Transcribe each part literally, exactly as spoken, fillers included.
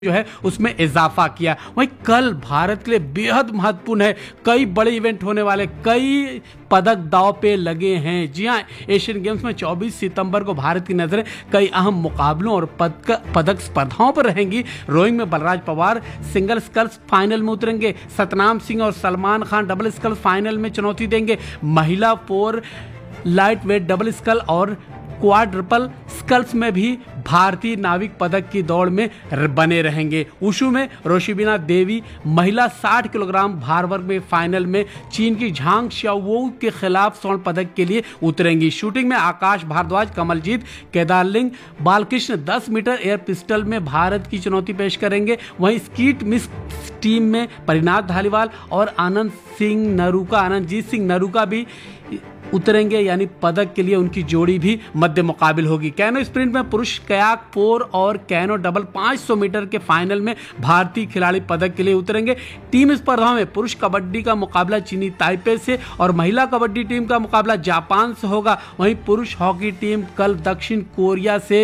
जो है उसमें इजाफा किया। वहीं कल भारत के लिए बेहद महत्वपूर्ण है, कई बड़े इवेंट होने वाले, कई पदक दांव पे लगे हैं। जी हाँ, एशियन गेम्स में चौबीस सितंबर को भारत की नजरें कई अहम मुकाबलों और पदक पदक स्पर्धाओं पर रहेंगी। रोइंग में Balraj Pawar single sculls final में उतरेंगे। सतनाम सिंह और Salman Khan double sculls final में चुनौती देंगे। महिला four light weight double school और क्वाड्रपल स्कल्स में भी भारतीय नाविक पदक की दौड़ में बने रहेंगे। वुशु में रोशिबिना देवी महिला साठ किलोग्राम भार वर्ग में फाइनल में चीन की झांग शाओवू के खिलाफ स्वर्ण पदक के लिए उतरेंगी। शूटिंग में आकाश भारद्वाज, कमलजीत केदारलिंग, बालकृष्ण दस मीटर एयर पिस्टल में भारत की चुनौती पेश करेंगे। वहीं स्कीट मिस टीम में परिनाथ धालीवाल और आनंद सिंह नरूका आनंदजीत सिंह नरूका भी उतरेंगे, यानी पदक के लिए उनकी जोड़ी भी मध्य मुकाबिल होगी। कैनो स्प्रिंट में पुरुष कयाक फोर और कैनो डबल पाँच सौ मीटर के फाइनल में भारतीय खिलाड़ी पदक के लिए उतरेंगे। टीम स्पर्धा में पुरुष कबड्डी का मुकाबला चीनी ताइपे से और महिला कबड्डी टीम का मुकाबला जापान से होगा। वहीं पुरुष हॉकी टीम कल दक्षिण कोरिया से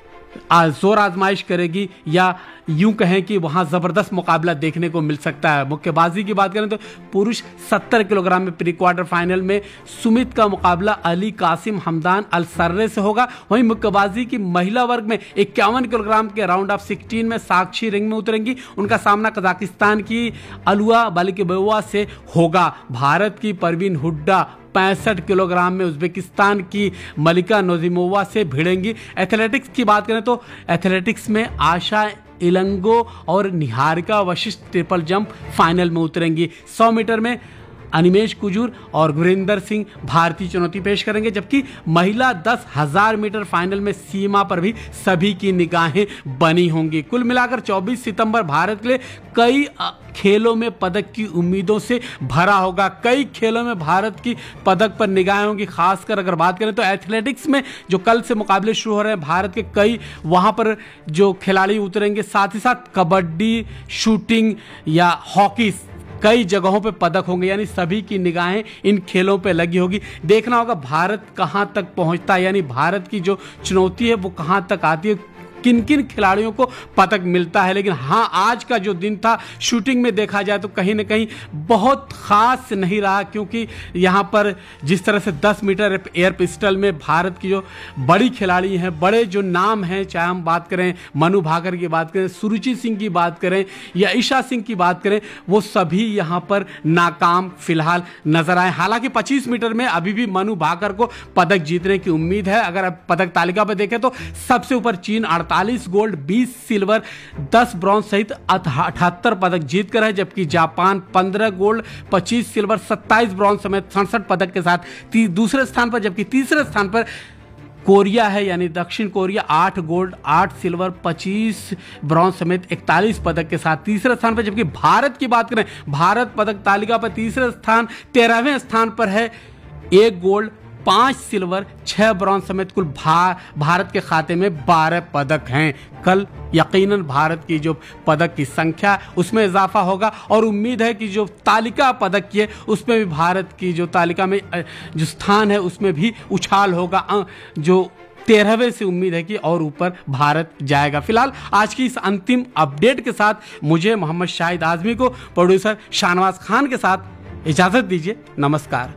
जोर आजमाइश करेगी, या यूं कहें कि वहां जबरदस्त मुकाबला देखने को मिल सकता है। मुक्केबाजी की बात करें तो पुरुष सत्तर किलोग्राम में प्री क्वार्टर फाइनल में सुमित का मुकाबला अली कासिम हमदान अल सर्रे से होगा। वहीं मुक्केबाजी की महिला वर्ग में इक्यावन किलोग्राम के राउंड ऑफ सिक्सटीन में साक्षी रिंग में उतरेंगी। उनका सामना कजाकिस्तान की अलुआ बालिकेबोवा से होगा। भारत की परवीन हुड्डा पैंसठ किलोग्राम में उज्बेकिस्तान की मलिका नोजिमोवा से भिड़ेंगी। एथलेटिक्स की बात करें तो एथलेटिक्स में आशा इलंगो और Niharika Vashishtha triple jump final में उतरेंगी। सौ मीटर में अनिमेश कुजूर और गुरिंदर सिंह भारतीय चुनौती पेश करेंगे, जबकि महिला दस हजार मीटर फाइनल में सीमा पर भी सभी की निगाहें बनी होंगी। कुल मिलाकर चौबीस सितंबर भारत के लिए कई खेलों में पदक की उम्मीदों से भरा होगा। कई खेलों में भारत की पदक पर निगाहें होंगी। खासकर अगर बात करें तो एथलेटिक्स में जो कल से मुकाबले शुरू हो रहे हैं, भारत के कई वहां पर जो खिलाड़ी उतरेंगे। साथ ही साथ कबड्डी, शूटिंग या हॉकी कई जगहों पे पदक होंगे, यानी सभी की निगाहें इन खेलों पे लगी होगी। देखना होगा भारत कहां तक पहुंचता है, यानी भारत की जो चुनौती है वो कहां तक आती है, किन किन खिलाड़ियों को पदक मिलता है। लेकिन हाँ, आज का जो दिन था शूटिंग में देखा जाए तो कहीं ना कहीं बहुत खास नहीं रहा, क्योंकि यहाँ पर जिस तरह से दस मीटर एयर पिस्टल में भारत की जो बड़ी खिलाड़ी हैं, बड़े जो नाम हैं, चाहे हम बात करें मनु भाकर की बात करें, सुरुचि सिंह की बात करें या ईशा सिंह की बात करें, वो सभी यहाँ पर नाकाम फिलहाल नजर आए। हालांकि पच्चीस मीटर में अभी भी मनु भाकर को पदक जीतने की उम्मीद है। अगर आप पदक तालिका पर देखें तो सबसे ऊपर चीन अड़तालीस गोल्ड, बीस सिल्वर, दस ब्रॉन्ज सहित अठहत्तर पदक जीतकर है, जबकि जापान पंद्रह गोल्ड, पच्चीस सिल्वर, सत्ताईस ब्रॉन्ज समेत सड़सठ पदक के साथ दूसरे स्थान पर, जबकि तीसरे स्थान पर कोरिया है, यानी दक्षिण कोरिया आठ गोल्ड, आठ सिल्वर, पच्चीस ब्रॉन्ज समेत इकतालीस पदक के साथ तीसरे स्थान पर। जबकि भारत की बात करें, भारत पदक तालिका पर तीसरे स्थान तेरहवें स्थान पर है, एक गोल्ड, पांच सिल्वर, छह ब्रॉन्ज समेत कुल भा, भारत के खाते में बारह पदक हैं। कल यकीनन भारत की जो पदक की संख्या उसमें इजाफा होगा और उम्मीद है कि जो तालिका पदक की है उसमें भी भारत की जो तालिका में जो स्थान है उसमें भी उछाल होगा। जो तेरहवें से उम्मीद है कि और ऊपर भारत जाएगा। फिलहाल आज की इस अंतिम अपडेट के साथ मुझे मोहम्मद शाहिद आजमी को प्रोड्यूसर शाहनवाज खान के साथ इजाजत दीजिए। नमस्कार।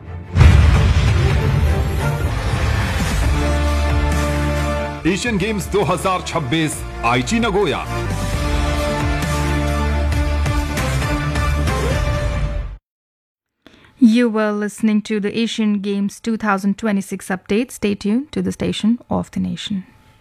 एशियन गेम्स दो हज़ार छब्बीस आईची Nagoya. You were listening to the Asian Games twenty twenty-six update. Stay tuned to the station of the nation.